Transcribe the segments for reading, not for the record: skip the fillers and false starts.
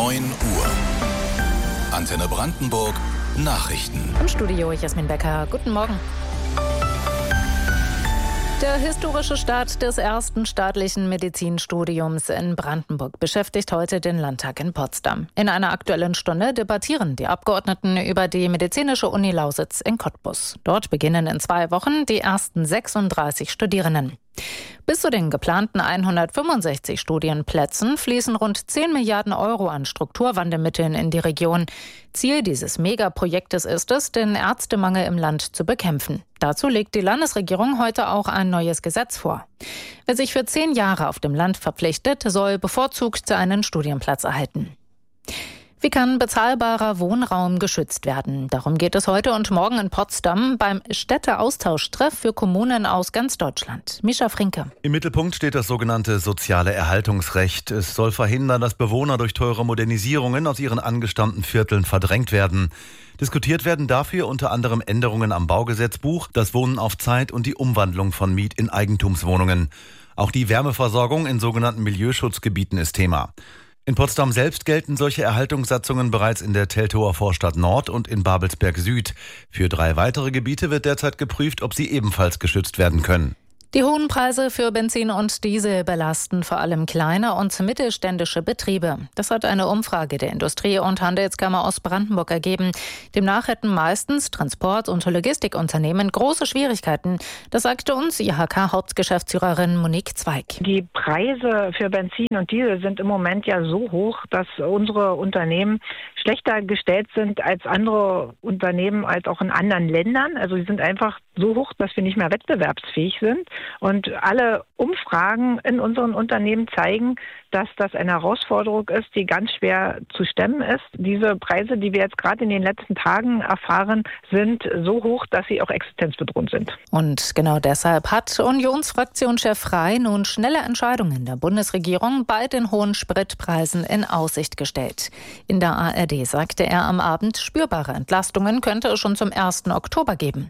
9 Uhr. Antenne Brandenburg Nachrichten. Im Studio Jasmin Becker. Guten Morgen. Der historische Start des ersten staatlichen Medizinstudiums in Brandenburg beschäftigt heute den Landtag in Potsdam. In einer Aktuellen Stunde debattieren die Abgeordneten über die Medizinische Uni Lausitz in Cottbus. Dort beginnen in 2 Wochen die ersten 36 Studierenden. Bis zu den geplanten 165 Studienplätzen fließen rund 10 Milliarden Euro an Strukturwandelmitteln in die Region. Ziel dieses Megaprojektes ist es, den Ärztemangel im Land zu bekämpfen. Dazu legt die Landesregierung heute auch ein neues Gesetz vor. Wer sich für 10 Jahre auf dem Land verpflichtet, soll bevorzugt einen Studienplatz erhalten. Wie kann bezahlbarer Wohnraum geschützt werden? Darum geht es heute und morgen in Potsdam beim Städteaustauschtreff für Kommunen aus ganz Deutschland. Mischa Frinke. Im Mittelpunkt steht das sogenannte soziale Erhaltungsrecht. Es soll verhindern, dass Bewohner durch teure Modernisierungen aus ihren angestammten Vierteln verdrängt werden. Diskutiert werden dafür unter anderem Änderungen am Baugesetzbuch, das Wohnen auf Zeit und die Umwandlung von Miet- in Eigentumswohnungen. Auch die Wärmeversorgung in sogenannten Milieuschutzgebieten ist Thema. In Potsdam selbst gelten solche Erhaltungssatzungen bereits in der Teltower Vorstadt Nord und in Babelsberg Süd. Für 3 weitere Gebiete wird derzeit geprüft, ob sie ebenfalls geschützt werden können. Die hohen Preise für Benzin und Diesel belasten vor allem kleine und mittelständische Betriebe. Das hat eine Umfrage der Industrie- und Handelskammer Ostbrandenburg ergeben. Demnach hätten meistens Transport- und Logistikunternehmen große Schwierigkeiten. Das sagte uns IHK-Hauptgeschäftsführerin Monique Zweig. Die Preise für Benzin und Diesel sind im Moment ja so hoch, dass unsere Unternehmen schlechter gestellt sind als andere Unternehmen, als auch in anderen Ländern. Also sie sind einfach so hoch, dass wir nicht mehr wettbewerbsfähig sind. Und alle Umfragen in unseren Unternehmen zeigen, dass das eine Herausforderung ist, die ganz schwer zu stemmen ist. Diese Preise, die wir jetzt gerade in den letzten Tagen erfahren, sind so hoch, dass sie auch existenzbedrohend sind. Und genau deshalb hat Unionsfraktionschef Frey nun schnelle Entscheidungen der Bundesregierung bei den hohen Spritpreisen in Aussicht gestellt. In der ARD sagte er am Abend, spürbare Entlastungen könnte es schon zum 1. Oktober geben.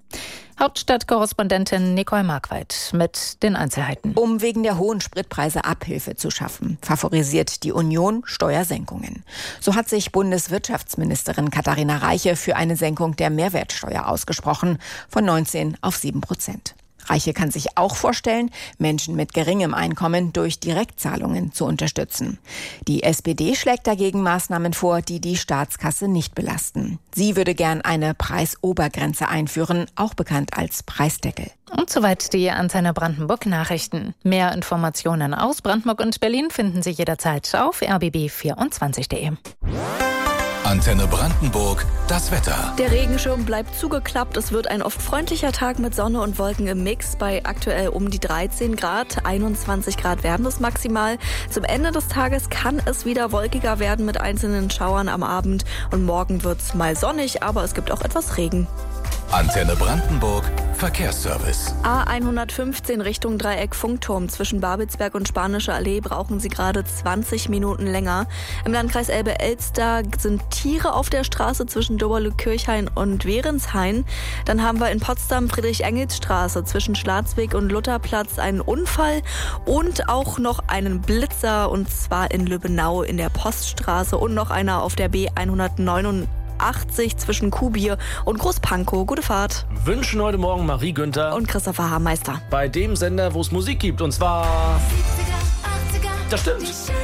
Hauptstadtkorrespondentin Nicole Marquardt mit den Einzelheiten. Um wegen der hohen Spritpreise Abhilfe zu schaffen, favorisiert die Union Steuersenkungen. So hat sich Bundeswirtschaftsministerin Katharina Reiche für eine Senkung der Mehrwertsteuer ausgesprochen, von 19 auf 7%. Reiche kann sich auch vorstellen, Menschen mit geringem Einkommen durch Direktzahlungen zu unterstützen. Die SPD schlägt dagegen Maßnahmen vor, die die Staatskasse nicht belasten. Sie würde gern eine Preisobergrenze einführen, auch bekannt als Preisdeckel. Und soweit die Antenne Brandenburg Nachrichten. Mehr Informationen aus Brandenburg und Berlin finden Sie jederzeit auf rbb24.de. Antenne Brandenburg, das Wetter. Der Regenschirm bleibt zugeklappt. Es wird ein oft freundlicher Tag mit Sonne und Wolken im Mix bei aktuell um die 13 Grad. 21 Grad werden es maximal. Zum Ende des Tages kann es wieder wolkiger werden mit einzelnen Schauern am Abend. Und morgen wird es mal sonnig, aber es gibt auch etwas Regen. Antenne Brandenburg, Verkehrsservice. A115 Richtung Dreieck Funkturm zwischen Babelsberg und Spanische Allee brauchen Sie gerade 20 Minuten länger. Im Landkreis Elbe-Elster sind Tiere auf der Straße zwischen Doberlü-Kirchhain und Währenshain. Dann haben wir in Potsdam Friedrich-Engels-Straße zwischen Schlarzweg und Lutherplatz einen Unfall und auch noch einen Blitzer, und zwar in Lübbenau in der Poststraße und noch einer auf der B189 zwischen Kuhbier und Großpankow. Gute Fahrt. Wünschen heute Morgen Marie Günther Und Christopher Hameister. bei dem Sender, wo es Musik gibt, und zwar... 70er, 80er, das stimmt.